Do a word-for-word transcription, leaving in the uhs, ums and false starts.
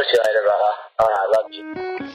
talk to you later, brother. Alright, love you.